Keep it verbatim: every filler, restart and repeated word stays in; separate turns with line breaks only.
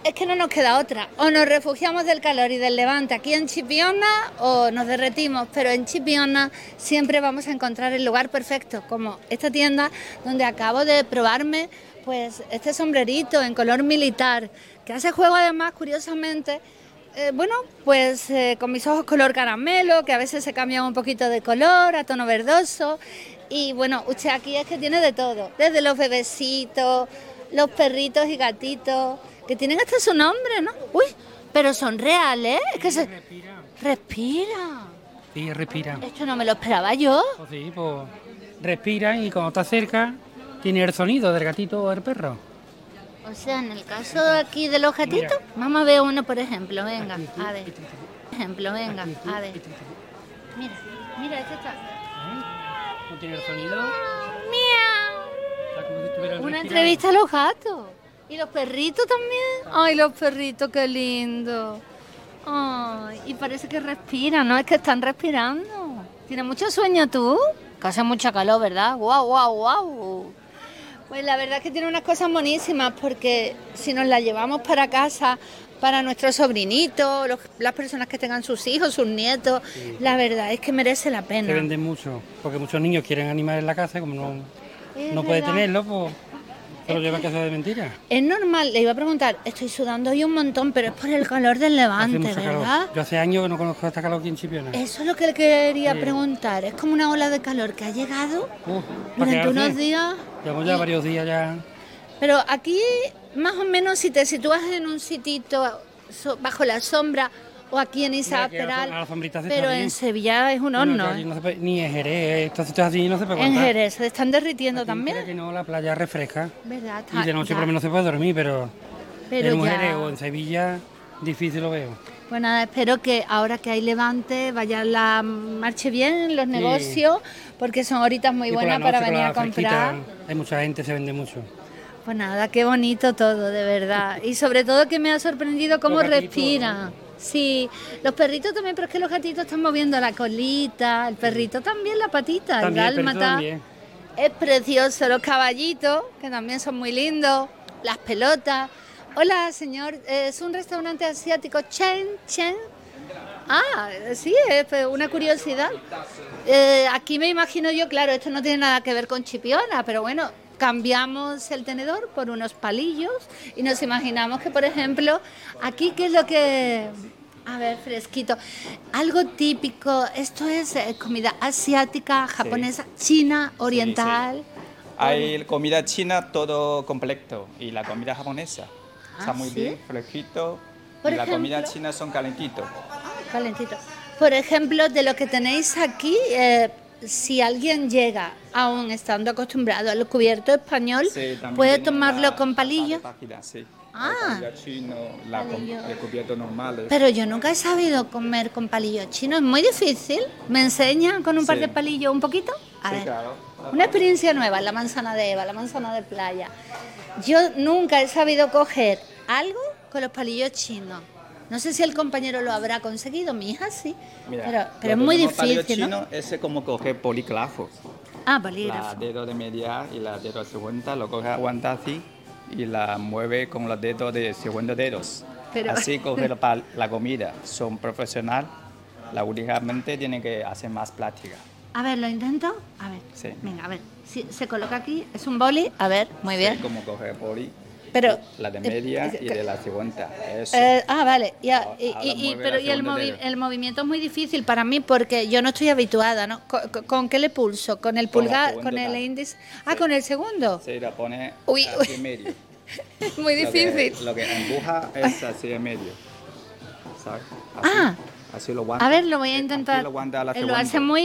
es que no nos queda otra. O nos refugiamos del calor y del levante aquí en Chipiona o nos derretimos. Pero en Chipiona siempre vamos a encontrar el lugar perfecto, como esta tienda donde acabo de probarme pues este sombrerito en color militar, que hace juego además, curiosamente, eh, bueno, pues eh, con mis ojos color caramelo, que a veces se cambian un poquito de color, a tono verdoso. Y bueno, usted aquí es que tiene de todo, desde los bebecitos, los perritos y gatitos, que tienen hasta su nombre, ¿no? Uy, pero son reales, es que se...
Respira.
Respira.
Sí, respira.
Esto no me lo esperaba yo.
Pues sí, pues respira y cuando está cerca tiene el sonido del gatito o del perro.
O sea, en el caso de aquí de los gatitos,
Mira.
vamos a ver uno, por ejemplo, venga,
Aquí, aquí,
a ver.
aquí, aquí.
Por ejemplo, venga,
Aquí, aquí,
a ver.
aquí, aquí.
Mira, mira, este está.
¿Eh? ¿No tiene el sonido?
¡Miau!
Está como si estuviera
Una
respirando.
entrevista a los gatos. ¿Y los perritos también? Ay, los perritos, qué lindo. Ay, y parece que respiran, ¿no? Es que están respirando. ¿Tienes mucho sueño tú? Que hace mucha calor, ¿verdad? ¡Guau, guau, guau! Pues la verdad es que tiene unas cosas buenísimas porque si nos las llevamos para casa, para nuestros sobrinitos, los- las personas que tengan sus hijos, sus nietos,
Sí.
la verdad es que merece la
Se
pena.
venden mucho, porque muchos niños quieren animales en la casa y como no,
Es
no puede
verdad.
tenerlo, pues se lo lleva a casa de mentira.
Es normal, le iba a preguntar, estoy sudando hoy un montón, pero es por el calor del
Hace
levante,
mucho calor.
¿verdad?
Yo hace años que no conozco esta calor aquí en Chipiona.
Eso es lo que le quería
Sí.
preguntar. Es como una ola de calor que ha llegado
Uf, ¿para
durante
quedarse?
unos días.
Llevamos ya
y-
varios días ya.
Pero aquí, más o menos, si te sitúas en un sitito so- bajo la sombra o aquí en Isaac
Mira que a la-
Peral,
a la sombrita se
pero
está
en
bien.
Sevilla es un
Bueno,
horno.
que allí
¿eh?
no se puede- ni en Jerez, estos sitios así no se puede
En
aguantar.
Jerez se están derritiendo
Aquí, quiera
también.
que no, la playa refresca.
¿Verdad?
Y de noche
Ya.
por lo menos se puede dormir, pero,
Pero
en un
ya-
Jerez o en Sevilla difícil lo veo.
Pues nada, espero que ahora que hay levante vaya la marche bien los negocios, porque son horitas muy
Y por
buenas
la
para
noche, con
venir
la
a comprar.
fresquita, hay mucha gente, se vende mucho.
Pues nada, qué bonito todo, de verdad. Y sobre todo que me ha sorprendido cómo
Los gatitos,
respiran. Sí, los perritos también, pero es que los gatitos están moviendo la colita, el perrito también la patita,
También,
el
el perrito
dálmata.
también.
Es precioso, los caballitos, que también son muy lindos, las pelotas. Hola, señor, ¿es un restaurante asiático Chen Chen? Ah, sí, es una curiosidad. Eh, aquí me imagino yo, claro, esto no tiene nada que ver con Chipiona, pero bueno, cambiamos el tenedor por unos palillos y nos imaginamos que, por ejemplo, aquí, ¿qué es lo que...? A ver, fresquito. Algo típico, esto es eh, comida asiática, japonesa, china, oriental.
Hay comida china todo completo y la comida japonesa. Está
Ah,
muy
¿sí?
bien, fresquito.
Por
y la comida
ejemplo-
china son calentitos.
Calentito. Por ejemplo, de lo que tenéis aquí, eh, si alguien llega, aún estando acostumbrado al cubierto español,
Sí, también
puede
tienen
tomarlo
la
con palillo.
taza de página, sí.
Ah.
El palillo chino, la com-
Palillo.
el cubierto normal.
Pero yo nunca he sabido comer con palillo chino, es muy difícil. ¿Me enseñan con un par
Sí.
de palillos un poquito? A
Sí,
ver.
claro.
Una experiencia nueva, la manzana de Eva, la manzana de playa. Yo nunca he sabido coger algo con los palillos chinos. No sé si el compañero lo habrá conseguido, mi hija sí.
Mira,
pero
lo
pero es
que
muy
llamamos palillo
difícil, ¿no?
chino es como coger polígrafo.
Ah,
La
bolígrafo.
dedo de media y la dedo de segunda, lo coge aguanta así y la mueve con los dedos de segundo dedos.
Pero-
Así coge la, pal- la comida. Son profesional, la únicamente tienen que hacer más práctica.
A ver, ¿lo intento? A ver.
Sí.
Venga, a ver. Si se coloca aquí, es un boli. A ver, muy bien.
Sí, como coger poli,
Pero...
la de
eh,
media
eh,
y de la segunda. Eso.
Eh, ah, vale. Ya,
Ahora-
y,
ahora
y- y-
mueve
pero
la
y el,
segunda
movi-
dedo.
el movimiento es muy difícil para mí porque yo no estoy habituada, ¿no? ¿Con, con- con qué le pulso? ¿Con el
Con la
pulgar?
segunda
¿Con el
mano.
índice? Ah,
Sí.
con el segundo.
Se la pone
Uy,
así
uy.
en medio.
Es muy
Lo que-
difícil.
Lo que, empuja es así en medio. ¿Sabes? Así,
Ah.
así lo aguanta.
A ver, lo voy a
Eh,
intentar.
Aquí lo aguanta a la
Eh, Lo
segunda.
hace muy